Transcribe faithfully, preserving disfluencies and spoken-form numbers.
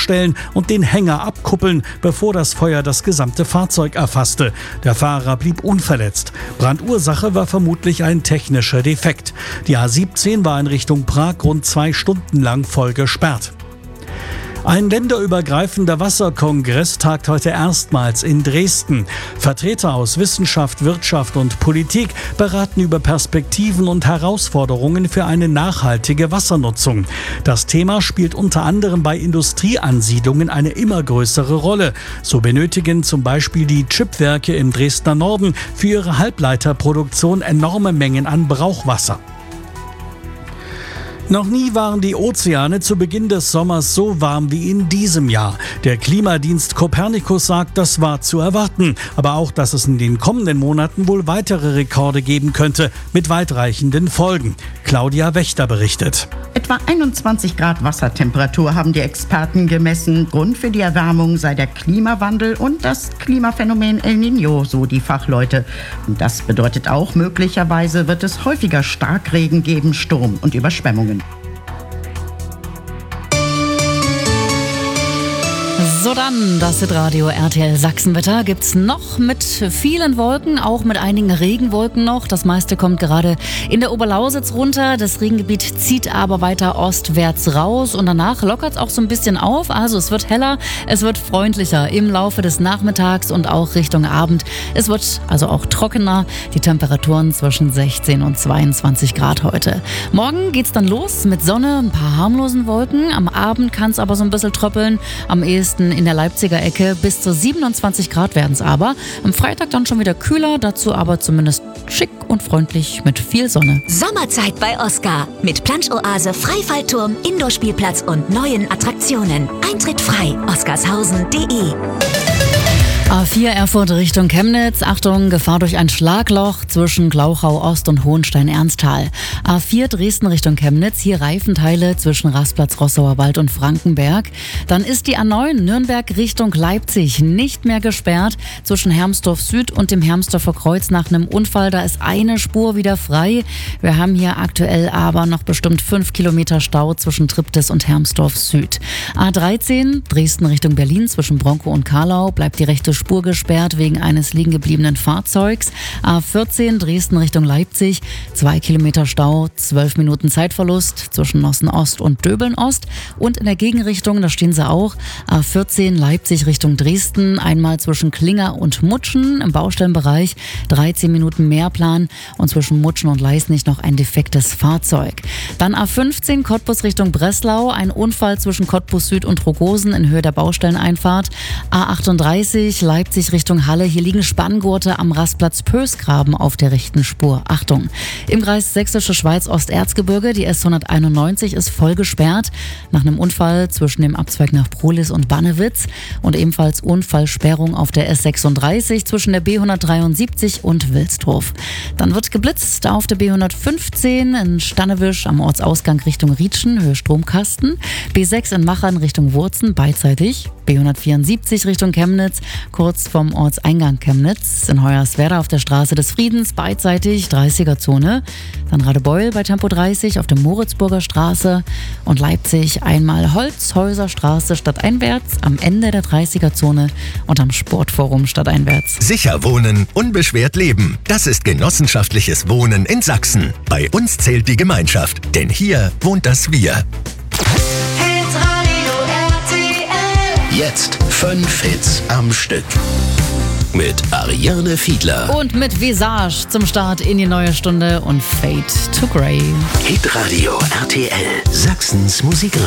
abstellen und den Hänger abkuppeln, bevor das Feuer das gesamte Fahrzeug erfasste. Der Fahrer blieb unverletzt. Brandursache war vermutlich ein technischer Defekt. Die A siebzehn war in Richtung Prag rund zwei Stunden lang voll gesperrt. Ein länderübergreifender Wasserkongress tagt heute erstmals in Dresden. Vertreter aus Wissenschaft, Wirtschaft und Politik beraten über Perspektiven und Herausforderungen für eine nachhaltige Wassernutzung. Das Thema spielt unter anderem bei Industrieansiedlungen eine immer größere Rolle. So benötigen zum Beispiel die Chipwerke im Dresdner Norden für ihre Halbleiterproduktion enorme Mengen an Brauchwasser. Noch nie waren die Ozeane zu Beginn des Sommers so warm wie in diesem Jahr. Der Klimadienst Copernicus sagt, das war zu erwarten. Aber auch, dass es in den kommenden Monaten wohl weitere Rekorde geben könnte, mit weitreichenden Folgen. Claudia Wächter berichtet. Etwa einundzwanzig Grad Wassertemperatur haben die Experten gemessen. Grund für die Erwärmung sei der Klimawandel und das Klimaphänomen El Niño, so die Fachleute. Und das bedeutet auch, möglicherweise wird es häufiger Starkregen geben, Sturm und Überschwemmungen. So dann, das Hitradio R T L Sachsenwetter gibt's noch mit vielen Wolken, auch mit einigen Regenwolken noch. Das meiste kommt gerade in der Oberlausitz runter. Das Regengebiet zieht aber weiter ostwärts raus und danach lockert's auch so ein bisschen auf. Also es wird heller, es wird freundlicher im Laufe des Nachmittags und auch Richtung Abend. Es wird also auch trockener. Die Temperaturen zwischen sechzehn und zweiundzwanzig Grad heute. Morgen geht's dann los mit Sonne, ein paar harmlosen Wolken. Am Abend kann's aber so ein bisschen tröppeln. Am ehesten in der Leipziger Ecke. Bis zu siebenundzwanzig Grad werden es aber. Am Freitag dann schon wieder kühler, dazu aber zumindest schick und freundlich mit viel Sonne. Sommerzeit bei Oscar mit Plansch-Oase, Freifallturm, Indoor-Spielplatz und neuen Attraktionen. Eintritt frei. oscarshausen punkt de. A vier Erfurt Richtung Chemnitz. Achtung, Gefahr durch ein Schlagloch zwischen Glauchau Ost und Hohenstein-Ernsthal. A vier Dresden Richtung Chemnitz. Hier Reifenteile zwischen Rastplatz, Rossauer Wald und Frankenberg. Dann ist die A neun Nürnberg Richtung Leipzig nicht mehr gesperrt. Zwischen Hermsdorf Süd und dem Hermsdorfer Kreuz nach einem Unfall. Da ist eine Spur wieder frei. Wir haben hier aktuell aber noch bestimmt fünf Kilometer Stau zwischen Triptis und Hermsdorf Süd. A dreizehn Dresden Richtung Berlin zwischen Bronkow und Karlau bleibt die rechte Spur gesperrt wegen eines liegen gebliebenen Fahrzeugs. A vierzehn Dresden Richtung Leipzig, zwei Kilometer Stau, zwölf Minuten Zeitverlust zwischen Nossen Ost und Döbeln Ost. Und in der Gegenrichtung, da stehen sie auch, A vierzehn Leipzig Richtung Dresden, einmal zwischen Klinger und Mutschen im Baustellenbereich, dreizehn Minuten Mehrplan und zwischen Mutschen und Leisnig noch ein defektes Fahrzeug. Dann A fünfzehn Cottbus Richtung Breslau, ein Unfall zwischen Cottbus Süd und Rogosen in Höhe der Baustelleneinfahrt. A achtunddreißig Leipzig Richtung Halle. Hier liegen Spanngurte am Rastplatz Pösgraben auf der rechten Spur. Achtung! Im Kreis Sächsische Schweiz Osterzgebirge, die S hunderteinundneunzig ist voll gesperrt nach einem Unfall zwischen dem Abzweig nach Prohlis und Bannewitz und ebenfalls Unfallsperrung auf der S sechsunddreißig zwischen der B hundertdreiundsiebzig und Wilsdruf. Dann wird geblitzt auf der B hundertfünfzehn in Stannewisch am Ortsausgang Richtung Rietschen, Höhe Stromkasten, B sechs in Machern Richtung Wurzen beidseitig, B hundertvierundsiebzig Richtung Chemnitz, kurz vom Ortseingang Chemnitz, in Hoyerswerda auf der Straße des Friedens, beidseitig dreißiger-Zone, dann Radebeul bei Tempo dreißig auf der Moritzburger Straße und Leipzig einmal Holzhäuser Straße stadteinwärts am Ende der dreißiger-Zone und am Sportforum stadteinwärts. Sicher wohnen, unbeschwert leben. Das ist genossenschaftliches Wohnen in Sachsen. Bei uns zählt die Gemeinschaft, denn hier wohnt das Wir. Jetzt fünf Hits am Stück. Mit Ariane Fiedler. Und mit Visage zum Start in die neue Stunde und Fade to Grey. Hitradio R T L, Sachsens Musik.